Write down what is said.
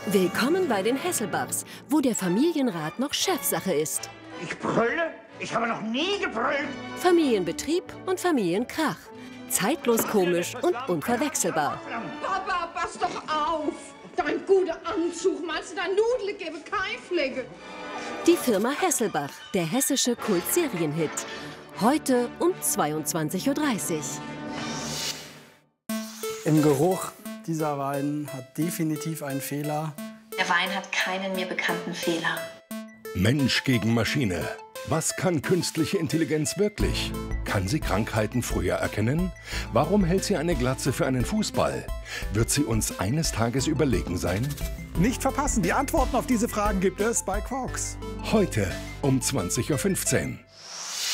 Willkommen bei den Hesselbachs, wo der Familienrat noch Chefsache ist. Ich brülle? Ich habe noch nie gebrüllt. Familienbetrieb und Familienkrach. Zeitlos komisch und unverwechselbar. Papa, pass doch auf! Dein guter Anzug, meinst du, dein Nudel gebe keine Flecke? Die Firma Hesselbach, der hessische Kult-Serienhit. Heute um 22:30 Uhr. Im Geruch dieser Wein hat definitiv einen Fehler. Der Wein hat keinen mir bekannten Fehler. Mensch gegen Maschine. Was kann künstliche Intelligenz wirklich? Kann sie Krankheiten früher erkennen? Warum hält sie eine Glatze für einen Fußball? Wird sie uns eines Tages überlegen sein? Nicht verpassen, die Antworten auf diese Fragen gibt es bei Quarks. Heute um 20:15 Uhr.